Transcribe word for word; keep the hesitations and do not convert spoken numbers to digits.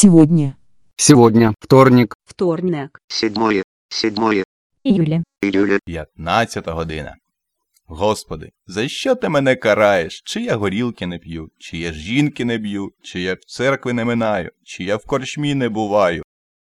Сегодня. Сегодня вторник. Вторник. Седьмое, седьмое Июля. июля. П'ятнадцята година. Господи, за що ти мене караєш? Чи я горілки не п'ю, чи я жінки не б'ю, чи я в церкви не минаю, чи я в корчмі не буваю?